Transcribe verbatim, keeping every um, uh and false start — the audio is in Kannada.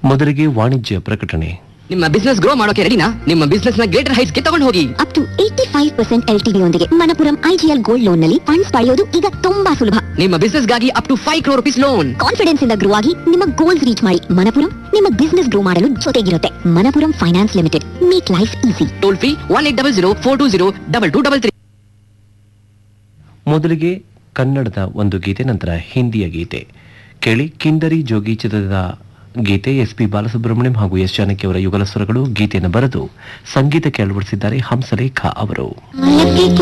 ಮೊದಲಿಗೆ ವಾಣಿಜ್ಯ ಪ್ರಕಟಣೆ. ನಿಮ್ಮ ಬಿಸ್ನೆಸ್ ಗ್ರೋ ಮಾಡೋಕೆ ರೆಡಿನಾ? ನಿಮ್ಮ ಬಿಸ್ನೆಸ್ ನ ಗ್ರೇಟರ್ ಹೈಟ್ಸ್ ಗೆ ತಗೊಂಡು ಹೋಗಿ. Up to eighty five percent L T D ಯೊಂದಿಗೆ ಮಣಪುರಂ ಐಜಿಎಲ್ ಗೋಲ್ಡ್ ಲೋನ್ ನಲ್ಲಿ ಫಂಡ್ಸ್ ಪಡೆಯೋದು ಈಗ ತುಂಬಾ ಸುಲಭ. ನಿಮ್ಮ ಬಿಸ್ನೆಸ್ ಗಾಗಿ up to five crore rupees loan. Confidence ಇಂದ ಗ್ರೋ ಆಗಿ ನಿಮ್ಮ ಗೋಲ್ಸ್ ರೀಚ್ ಮಾಡಿ. ಮಣಪುರಂ ನಿಮ್ಮ ಬಿಸ್ನೆಸ್ ಗ್ರೋ ಮಾಡಲು ಜೊತೆಗಿರುತ್ತೆ. Manappuram finance limited, make life easy. Toll free one eight double zero four two zero double two double three. ಮೊದಲಿಗೆ ಕನ್ನಡದ ಒಂದು ಗೀತೆ, ನಂತರ ಹಿಂದಿಯ ಗೀತೆ ಕೇಳಿ. ಕಿಂದರಿ ಜೋಗಿ ಚಿತ್ರದ ಗೀತೆ ಎಸ್ ಪಿ ಬಾಲಸುಬ್ರಹ್ಮಣ್ಯಂ ಹಾಗೂ ಎಸ್ ಜಾನಕಿ ಅವರ ಯುಗಲ ಸ್ವರಗಳು. ಗೀತೆಯನ್ನು ಬರೆದು ಸಂಗೀತಕ್ಕೆ ಅಳವಡಿಸಿದ್ದಾರೆ ಹಂಸಲೇಖ ಅವರು.